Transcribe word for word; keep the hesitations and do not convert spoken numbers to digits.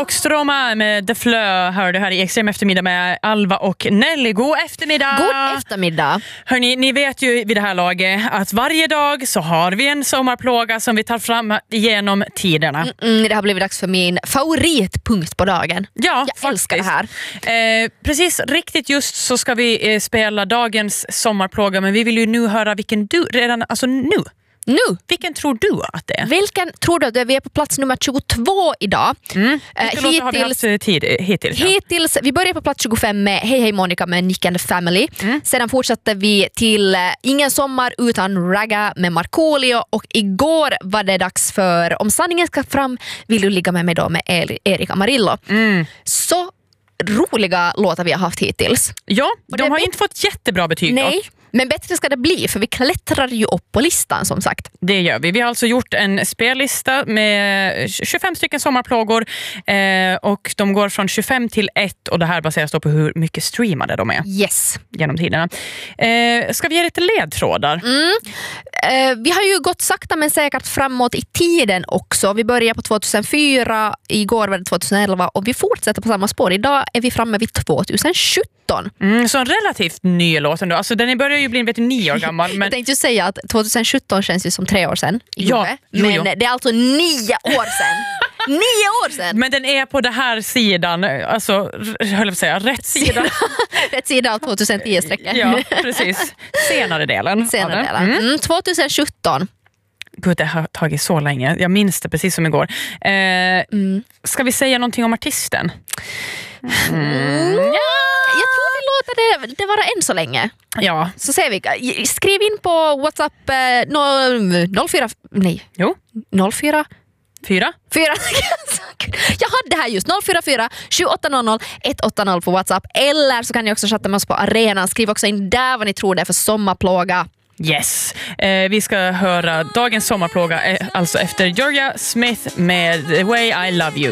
och Stroma med The Flö hör du här i Extrem eftermiddag med Alva och Nelly. God eftermiddag! God eftermiddag! Hörrni, ni vet ju vid det här laget att varje dag så har vi en sommarplåga som vi tar fram genom tiderna. Mm, mm, det har blivit dags för min favoritpunkt på dagen. Ja, Jag faktiskt. älskar det här. Eh, precis, riktigt just så ska vi eh, spela dagens sommarplåga, men vi vill ju nu höra vilken du, redan, alltså nu. Nu, Vilken tror du att det är? vilken tror du att det är? Vi är på plats nummer tjugotvå idag. Mm. Eh, Vilka låtar har vi haft hittills, tid, hittills? Ja. hittills, vi började på plats tjugofem med Hej hej Monica med Nick and the Family. Mm. Sedan fortsatte vi till eh, Ingen sommar utan Ragga med Markoolio. Och igår var det dags för Om sanningen ska fram vill du ligga med mig då med er, Erik Amarillo. Mm. Så roliga låtar vi har haft hittills. Ja, Och de det har är inte fått jättebra betyg Nej, dock. men bättre ska det bli för vi klättrar ju upp på listan som sagt. Det gör vi. Vi har alltså gjort en spellista med tjugofem stycken sommarplågor eh, och de går från tjugofem till ett och det här baseras då på hur mycket streamade de är Yes. genom tiderna. Eh, ska vi ge lite ledtrådar? Mm. Eh, vi har ju gått sakta men säkert framåt i tiden också. Vi började på tjugohundrafyra, igår var det tjugoelva och vi fortsätter på samma spår. Idag är vi framme vid tjugosjutton. Mm, så en relativt ny låt ändå. Alltså den börjar ju bli vet, nio år gammal. Men... Jag tänkte ju säga att tjugosjutton känns ju som tre år sedan. i Ja, huvudet. jo, jo. Men det är alltså nio år sedan. Nio år sedan! Men den är på den här sidan, alltså höll jag på att säga, rätt sida. Rätt sida av tjugohundratio-strecket. Ja, precis. Senare delen. Senare av det. delen. Mm. Mm, tjugosjutton. Gud, det har tagit så länge. Jag minns det precis som igår. Eh, Mm. Ska vi säga någonting om artisten? Mm. Jag tror vi låter det, det vara än så länge. Ja. Så ser vi. Skriv in på WhatsApp eh, noll fyra nej Jo. noll fyra Fyra? fyra Jag hade här just noll fyra fyra sju åtta noll noll ett åtta noll på WhatsApp, eller så kan ni också chatta med oss på arenan. Skriv också in där vad ni tror det är för sommarplåga. Yes. Eh, vi ska höra dagens sommarplåga, eh, alltså efter Georgia Smith med The Way I Love You.